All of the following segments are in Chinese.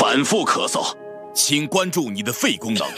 反复咳嗽，请关注你的肺功能。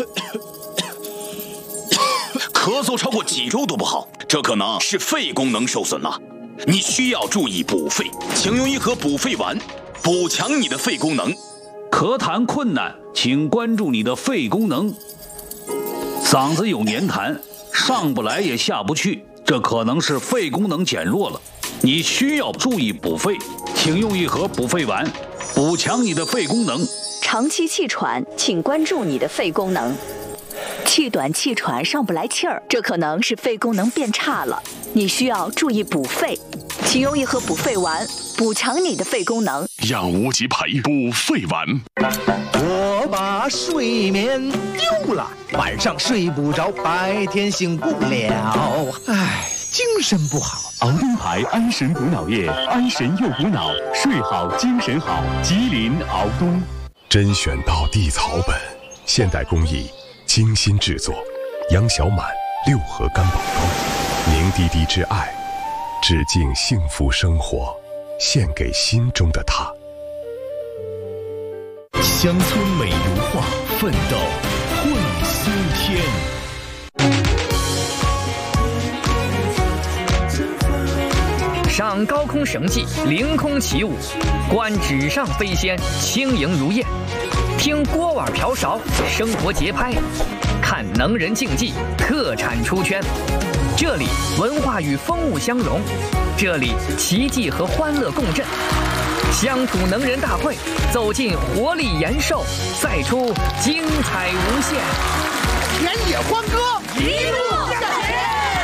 咳嗽超过几周都不好，这可能是肺功能受损了。你需要注意补肺，请用一盒补肺丸，补强你的肺功能。 咳痰困难，请关注你的肺功能。嗓子有黏痰，上不来也下不去，这可能是肺功能减弱了。你需要注意补肺，请用一盒补肺丸，补强你的肺功能。 长期气喘，请关注你的肺功能。气短气喘上不来气儿，这可能是肺功能变差了，你需要注意补肺，请用一盒补肺丸，补强你的肺功能。 让无极培补肺丸。 我把睡眠丢了，晚上睡不着，白天醒不了，唉，精神不好。 敖东牌安神补脑液，安神又补脑，睡好精神好。吉林敖东， 甄选到地草本，现代工艺，精心制作，杨小满6盒干宝膏，凝滴滴之爱，致敬幸福生活，献给心中的他。 乡村美如画，奋斗会苏天。 赏高空绳技，凌空起舞；观纸上飞仙，轻盈如燕；听锅碗瓢勺，生活节拍；看能人竞技，特产出圈。这里文化与风物相融，这里奇迹和欢乐共振。乡土能人大会，走进活力延寿，赛出精彩无限。 田野欢歌，一路向前。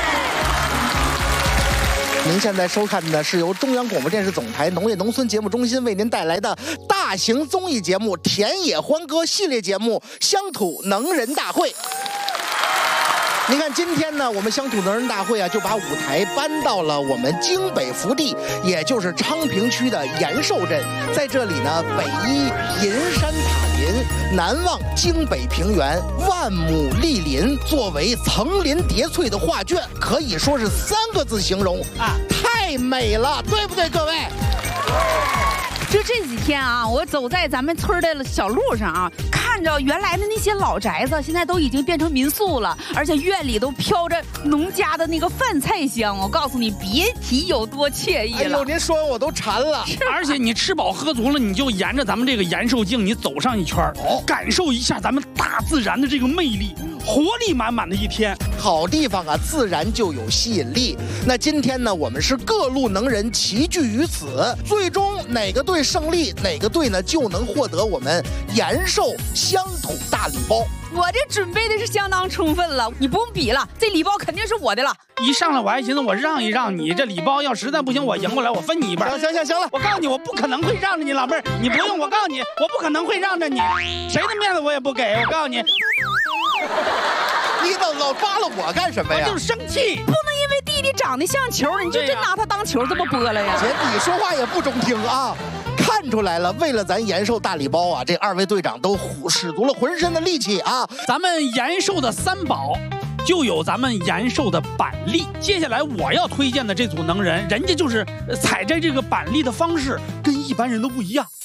您现在收看的是由中央广播电视总台农业农村节目中心为您带来的大型综艺节目《田野欢歌》系列节目《乡土能人大会》。你看，今天呢，我们乡土能人大会啊，就把舞台搬到了我们京北福地，也就是昌平区的延寿镇。在这里呢，北依银山塔林，南望京北平原，万亩莅林，作为层林叠翠的画卷，可以说是3个字形容啊，太美了，对不对，各位？ 就这几天啊，我走在咱们村的小路上啊，看着原来的那些老宅子，现在都已经变成民宿了，而且院里都飘着农家的那个饭菜香。我告诉你，别提有多惬意了。哎呦， 您说完我都馋了。 而且你吃饱喝足了，你就沿着咱们这个延寿径，你走上一圈，感受一下咱们大自然的这个魅力，活力满满的一天。 好地方啊，自然就有吸引力。那今天呢，我们是各路能人齐聚于此，最终哪个队胜利，哪个队呢就能获得我们延寿乡土大礼包。 我这准备的是相当充分了，你不用比了，这礼包肯定是我的了。 一上来我还寻思我让一让你，这礼包要实在不行我赢过来我分你一半。 行了， 我告诉你，我不可能会让着你，老妹儿，你不用，我告诉你，我不可能会让着你，谁的面子我也不给，我告诉你。 你老扒拉我干什么呀？ 我就是生气， 不能因为弟弟长得像球，你就真拿他当球这么播了呀？ 姐，你说话也不中听啊！看出来了，为了咱延寿大礼包啊，这2位队长都使足了浑身的力气啊！ 咱们延寿的3宝，就有咱们延寿的板栗。接下来我要推荐的这组能人，人家就是采摘这个板栗的方式跟一般人都不一样。